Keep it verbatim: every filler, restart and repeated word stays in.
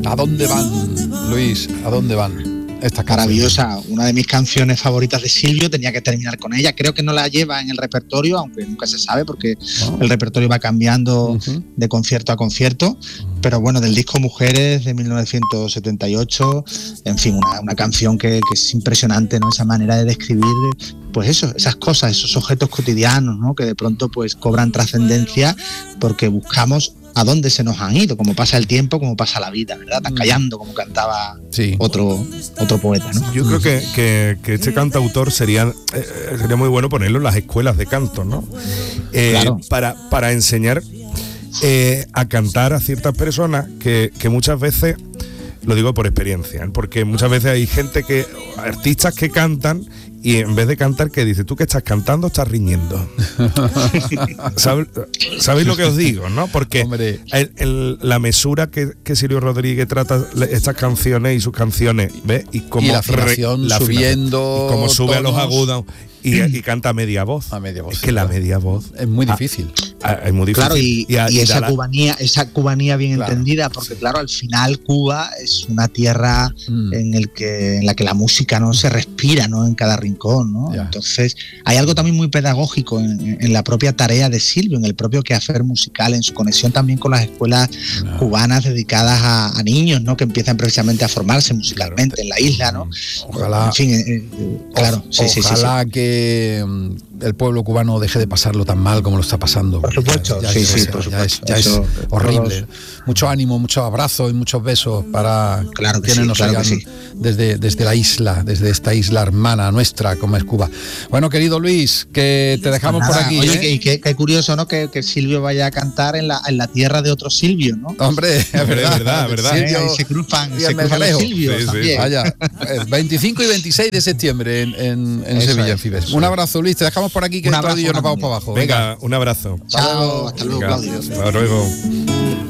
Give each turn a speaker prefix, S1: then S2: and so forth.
S1: ¿A dónde van, Luis? ¿A dónde van? Esta
S2: maravillosa, una de mis canciones favoritas de Silvio, tenía que terminar con ella. Creo que no la lleva en el repertorio, aunque nunca se sabe porque oh. el repertorio va cambiando uh-huh. de concierto a concierto, pero bueno, del disco Mujeres de mil novecientos setenta y ocho, en fin, una, una canción que, que es impresionante, ¿no? Esa manera de describir, pues eso, esas cosas, esos objetos cotidianos, ¿no? Que de pronto pues cobran trascendencia porque buscamos a dónde se nos han ido, como pasa el tiempo, como pasa la vida, ¿verdad? Están callando, como cantaba sí. otro, otro poeta, ¿no?
S3: Yo creo que, que, que este cantautor sería, eh, sería muy bueno ponerlo en las escuelas de canto, ¿no? Eh, claro. para, para enseñar eh, a cantar a ciertas personas que, que muchas veces, lo digo por experiencia, ¿eh? Porque muchas veces hay gente que, artistas que cantan y en vez de cantar, que dice, tú que estás cantando, estás riñendo. ¿Sabéis ¿Sabe lo que os digo, no? Porque el, el, la mesura que, que Silvio Rodríguez trata estas canciones y sus canciones, ¿ves? Y como
S1: y la afinación re, la subiendo,
S3: y como sube tonos. A los agudos y, y canta a media voz.
S1: A media voz.
S3: Es que sí, la claro. media voz
S1: es muy difícil.
S3: Ah, es muy difícil.
S2: Claro, y, y, y, y esa,
S3: la...
S2: cubanía, esa cubanía bien claro. entendida, porque claro, al final Cuba es una tierra mm. en, el que, en la que la música no se respira, ¿no? En cada rincón, ¿no? Ya. Entonces, hay algo también muy pedagógico en, en la propia tarea de Silvio, en el propio quehacer musical, en su conexión también con las escuelas no. cubanas dedicadas a, a niños, ¿no? Que empiezan precisamente a formarse musicalmente claro. en la isla, ¿no?
S1: Ojalá.
S2: En fin, eh, eh, claro.
S1: O, sí, ojalá sí, sí, sí. que el pueblo cubano deje de pasarlo tan mal como lo está pasando.
S2: Por supuesto, ya, ya sí, sí, por
S1: ya
S2: supuesto.
S1: Es, ya es horrible. Mucho ánimo, muchos abrazos y muchos besos para
S2: claro que
S1: quienes
S2: sí,
S1: nos
S2: claro
S1: oigan
S2: que sí.
S1: desde, desde la isla, desde esta isla hermana nuestra como es Cuba. Bueno, querido Luis, que te dejamos
S2: pues nada,
S1: por aquí.
S2: Oye,
S1: ¿eh?
S2: y qué, qué curioso, ¿no? Que, que Silvio vaya a cantar en la, en la tierra de otro Silvio, ¿no?
S1: Hombre, es verdad,
S3: verdad, verdad.
S2: Silvio, eh, se cruzan, se cruzan los Silvios sí, también.
S1: Sí. Vaya, veinticinco y veintiséis de septiembre en, en, en Sevilla, es, en Fibes. Un abrazo, Luis, te dejamos por aquí que Claudio y yo nos vamos para abajo.
S3: Venga, un abrazo.
S2: Chao, hasta luego,
S3: Venga,
S2: Claudio.
S3: Hasta luego.